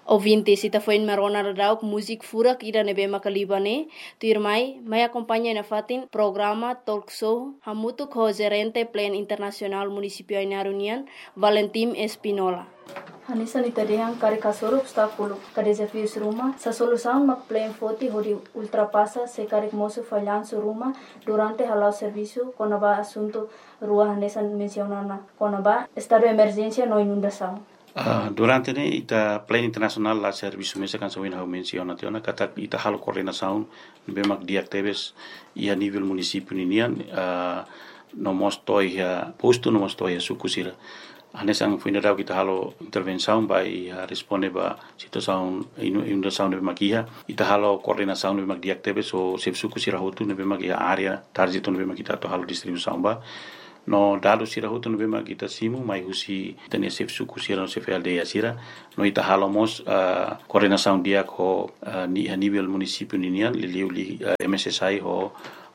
Ouvintes, ita foi marona radau música furak ira nebe makalibane, tu irmai, mai acompanha na fatin programa talk show hamutu ko gerente plan internacional municipio Ainarunian, Valentim Espinola. Hanisa ni tadehang kare kasoro obstáculo, ka desafios ruma, sa solução mak plan foti hori ultrapassa se kare moço falhanço ruma durante halau serviço konaba assunto rua hanesa mencionana konaba estado de emergência no inundação. Durante ne ita plan internacional la serviço mesa kan sawin hau menciona tiona kata ita halo coordenação bemak diactebes ia nível município ninian no mostoi posto no mostoi sukusira anesang funeral kita halo intervenção vai responde ba situação inundação de makia ita halo coordenação de bemak diactebes o sukusira hotu ne bemak area target no bemak kita to halo distribuição ba no dado sira hotu no bema kita simu mai husi tania sef suku sira no sef aldeia sira no ita halomos coordenação dia ko ni a nível município ninian li MSSI ho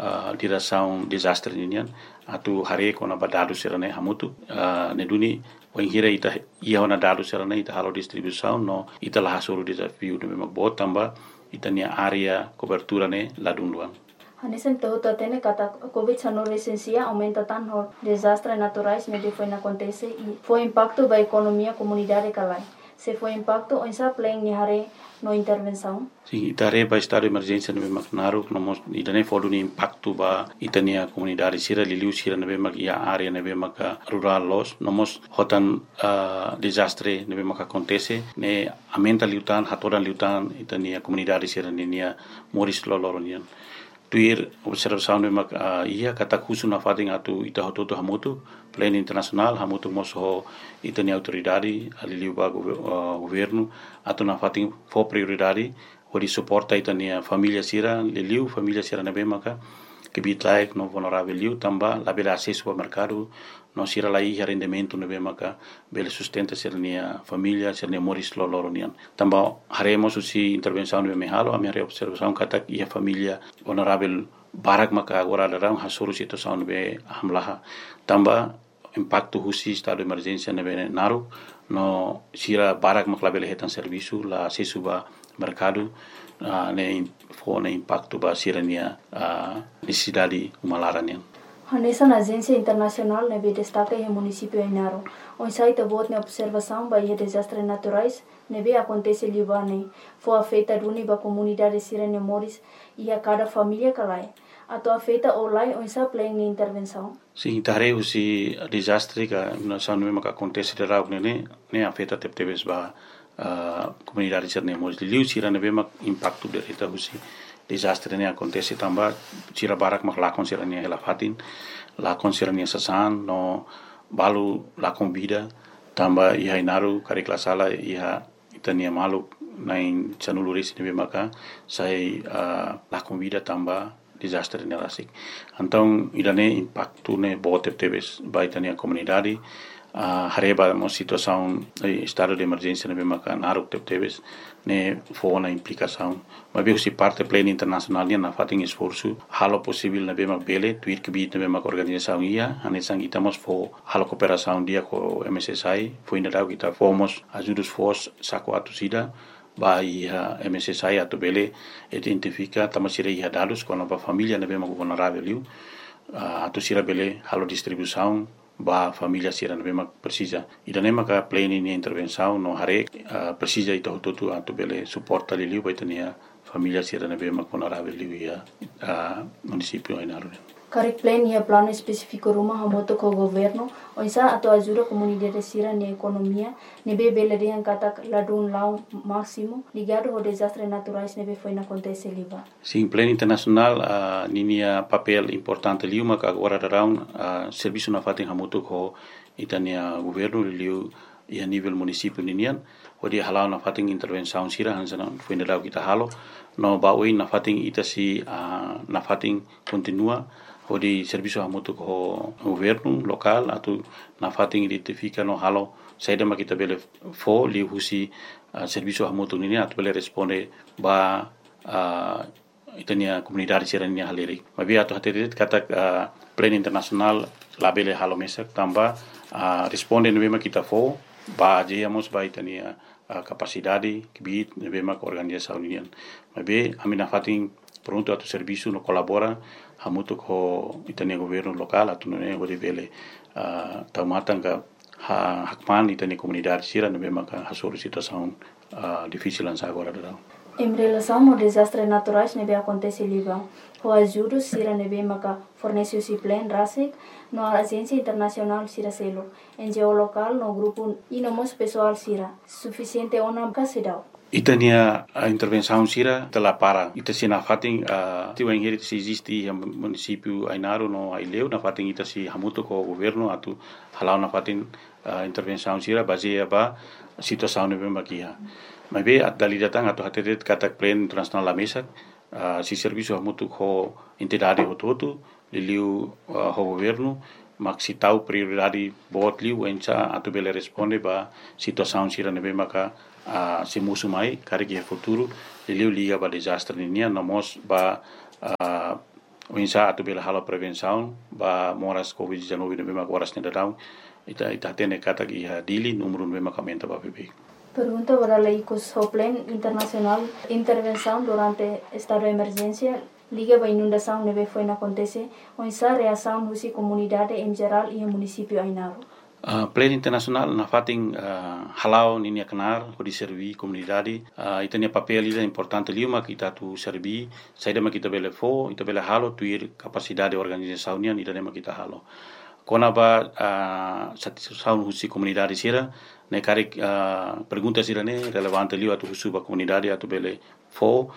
direção desastre ninian atu hare ko na badado sira ne hamutu ne duni wengira ita ia na dado sira ne ita halo distribuição no ita la hasuru desafio no bema botamba ita nia area cobertura ne ladunduan. Hanesen todo tene kata COVID-19 licencia aumenta tan hor desastres naturais me foi acontece e foi impacto ba economia comunidade calai. Se foi impacto onsa plan ni hare no intervenção. Sim, itare ba estado de emergência no Macnaru no mos idane fodu ni impacto ba itania comunidade sira liliu sira no bemak ia area no bemak rural los no mos hotan desastre no bemak acontece ne aumenta liutan hatoran liutan itania comunidade sira nenia moris loloronian. Tuir observação de mak ia kata khusu na fating atu ita hototo hamutu plan internacional hamutu moso itani autoridade ali ba governo atu na fating for prioridade ori suporta itani família sira liliu família sira na bemaka que bitlaik no vulnerável liu tamba la bela acesso ao mercado no sira la ia rendimento no bemaka bela sustenta sernia família sernia moris loloronian tamba haremos usi intervenção no mehalo a minha observação kata ia família vulnerável barak maka agora darão hasuru situação be hamlaha tamba impacto husi estado de emergência no naru no sira barak makla bela hetan serviço la acesso ba mercado ne impacto ba sirania necessidade humanaranian. Hanesa na agência internacional ne destaca o município Ainaro. On site bot ne observação ba desastres naturais ne acontece libane. Foi afeta duni ba comunidade sirene moris e a cada família calai. Ato afeta online on sa plan ne intervenção. Sim, tareu si desastre ka na sanu me ka acontece de rau ne afeta teptebes ba comunidade sirene moris liu sira ne bema impacto de eta husi desastre ne acontece tamba sira barak mak lakon sira ne helafatin lakon sira ne sasan no balu lakon vida tamba ia inaru kare klasala ia itania malu nain sanuluris ne bema ka sai lakon vida tamba desastre ne rasik então irane impacto ne bote tebes baitania comunidade hareba uma situação estado de emergência na bema naru tebes ne foi na implicação mas bem se parte plena internacional na fating esforço halo possível na bema bele tuir que bit na bema organização ia anesang itamos fo halo cooperação dia com MSSI foi na dau kita fomos ajudos fos saco atusida vai MSSI atu bele identifica tamasira ia dados com a família na bema vulnerável liu atusira bele halo distribuição ba família sira na bema precisa idane maka plane ni intervenção no hare precisa ito tutu atu bele suporta liu vai tenia família sira na bema vulnerável liu ia município Ainaro. Kare plan ia plano específico rumah hamoto ko governo onsa atau ajuda comunidade sira ni economia nebe bele de kata ladun lau máximo ligado ao desastre naturais nebe foi na acontece liba. Sim, plano internacional ninia papel importante liu maka agora darão serviço na fating hamoto ko itania governo liu ia nível município ninian odi halau na fating intervenção sira hansana foi na kita halo no baoi na fating itasi na fating continua odi serviço hamoto ko governo local atu na fating identifica no halo saída makita bele fo li husi serviço hamoto nini atu bele responde ba itania comunidade serania haleri mabi atu hateret kata plan internacional labele halo mesak tamba responde no bema kita fo ba jeyamos ba itania capacidade que bit nebe mak organização unian. Mas be amina fating pronto atu serviço no colabora hamutu ko itania governo local atu ne gode vele taumatanga hakman itania comunidade sira nebe mak hasoro situação difícil lança agora dado. Em relação ao desastre naturais nebe acontece Líbano, o ajuda sira nebe maka fornece o plan RASIC no agência internacional sira selo, NGO local no grupo e no mos pessoal sira, suficiente ona casidao. Itania a intervenção sira telah para ita sina fating tiwa ingeri se existe município Ainaro no Aileu na fating ita si hamuto ko governo atu halau na fating intervenção sira baseia ba situação nebe makia. Mas be dali datang atau hatetet katak plan internasional la mesa si serviço hamutu ko entidade hototu liliu ho governo mak si tau prioridade bot liu encha atu bele responde ba situação sira nebe maka si musu mai kare ki futuro liliu liga ba desastre ninia nomos ba encha atu bele hala prevenção ba moras covid-19 nebe maka waras nedau ita tene katak iha dili número nebe maka menta ba bebe. Pergunta para la ICOS Plan Internacional Intervenção durante estado de emergência liga a inundação neve foi na acontece onde a reação da comunidade em geral e o município Ainaro. Plan Internacional na fating halau ninia kenar di servi comunidade itania papel ida importante liuma kita tu servi saida ma kita bele fo ita bele halo tuir capacidade organização nia ida ma kita halo kona ba satisfação husi comunidade sira ne kare pergunta sira ne relevante liu atu husu ba comunidade atu bele fo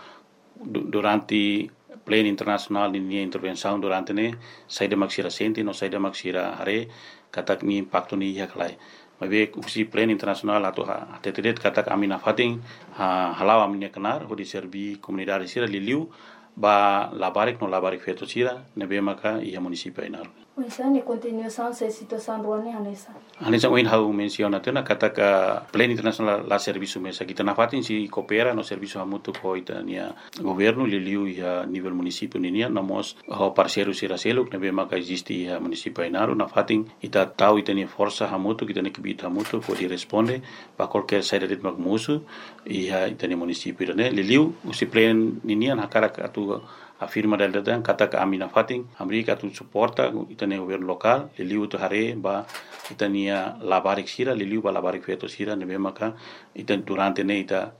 durante plan internacional ninia intervenção durante ne saida maksira senti no saida maksira hare katak ni impacto ni ya kalai mabe usi plan internasional atau tetedet katak amina fating halau amina kenar ho di servi comunidade sira liliu ba labarik no labarik feto sira nebe maka ia municipio Ainaro. Oisa ne continuação se situação ruane hanesa. Hanesa oin hau menciona tena katak plan internasional la serviço mesa kita na fating si coopera no serviço hamutu ko itania governo liliu ia nível municipio ninia nomos ho parceiro sira seluk nebe maka existe ia municipio Ainaro na fating ita tau itania força hamutu kita ne kibit hamutu ko di responde ba qualquer saída de magmusu ia itania municipio ne liliu usi plan ninia na karak atu afirma del datang kata amina fating Amerika tu suporta itania governo local liliu tu hare ba itania labarik sira liliu ba labarik feto sira nebe maka itan durante ne ita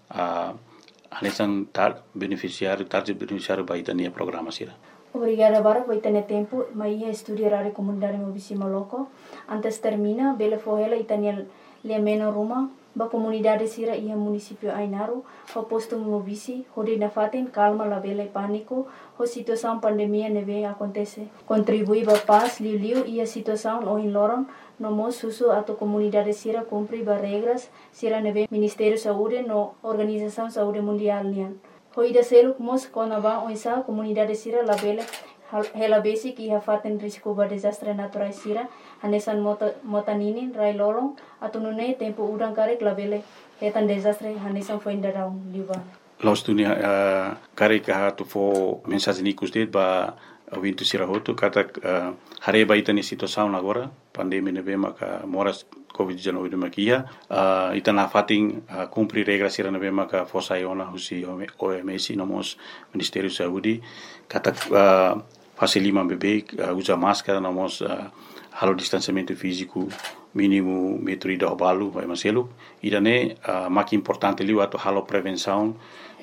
anesan tar beneficiário ba itania programa sira. Obrigada para por tener tempo, mas estudiar a comunidade mobisima loco. Antes termina, bele fohela itania le meno ruma ba comunidade sira ia municipio Ainaro, ho posto mobisi, ho de nafaten calma la bele pânico, ho situação pandemia neve acontece. Contribui ba paz liu ia situação o in loron, no mos susu ato comunidade sira cumpri ba regras sira neve Ministério Saúde no Organização Saúde Mundial nian. Ho ida seluk mos konaba oisa comunidade sira la bele hela basic iha faten risco ba desastre natural sira hanesan motaninin rai lolong atau nune tempo udang karek labele hetan desastre hanesan foi indarau liban los dunia karek ha tu fo mensagem nikus det ba wintu sira hotu kata hare ba itani situação agora pandemia nebe maka moras covid-19 makia itana fating cumprir regras sira nebe maka fosa iona husi OMS nomos Ministério Saúde kata facilima bebê usa máscara nomos halo distanciamento físico mínimo metro ida obalu vai maselo idane mak importante liu atau halo prevenção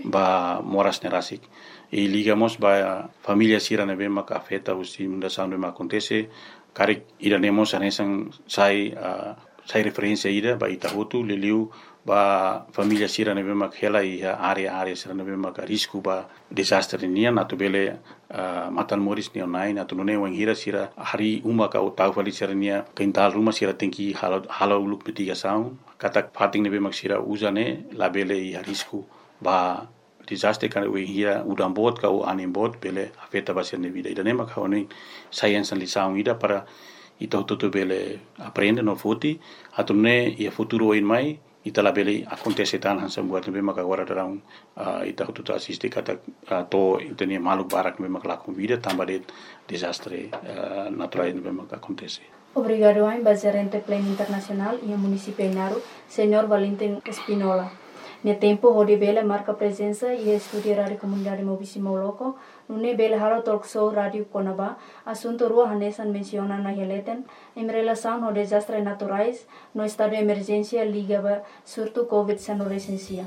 ba moras nerasik e ligamos ba família sira nebe maka afeta usi mundação nebe acontece karek idanemos anesan sai referência ida ba itahutu liliu ba família sira nebe mak hela ia area sira nebe mak risco ba desastre nian atu bele matan moris ni online atu none wang hira sira hari uma ka utau fali sira nia kental rumah sira tingki halo uluk mitigação katak fating nebe mak sira uzane la bele ia risco ba desastre kan we hira udam bot ka u anim bot bele afeta ba sira vida ida nema ka oni science and lição ida para ito bele aprende no futi atu ne ia futuro in mai ita la bele acontece tan hansa buat nebe maka agora darang ita tu assiste kata to itenia maluk barak nebe maka la vida tambah de desastre natural nebe maka acontece. Obrigado a gerente Plan Internacional e a município Inaru, Senhor Valentim Espinola. No tempo, onde bela marca presença e estudia rádio comunidade Mobisimo Loco, no bela halo talk show rádio Conaba, assunto rua hanesan menciona na heleten, em relação ao desastres naturais, no estado de emergência ligava surto Covid-19 licencia.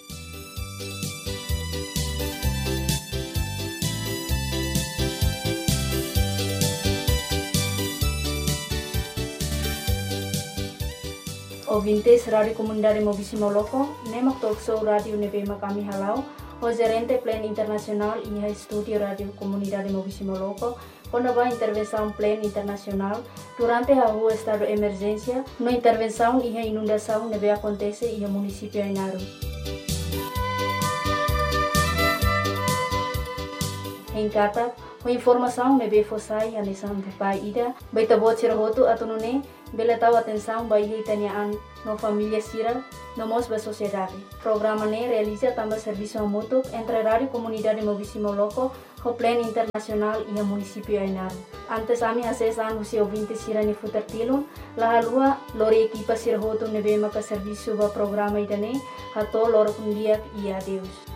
Ouvintes Rádio Comunidade Mobisimo Loco, nemak talk show rádio nebema kami halau, o gerente Plan Internacional e a estúdio Rádio Comunidade Mobisimo Loco, quando a intervenção Plan Internacional, durante a rua estado de emergência, na intervenção e a inundação neve acontece e o município Inaru. Em Kata, a informação neve fossai a nisan de pai ida, baita bot sirahotu atunune, bela tahu atenção bayi tanyaan no família sira no mos ba sociedade. Programa ne realiza também serviço mútuo entre Rádio Comunidade Mobisimo Loco, o Plan Internacional e o município Inaru. Antes ami acesan usi ouvinte sira ni futertilun, la halua lori equipa sira hotu nebe maka serviço ba programa idane, hato lor kundiak e adeus.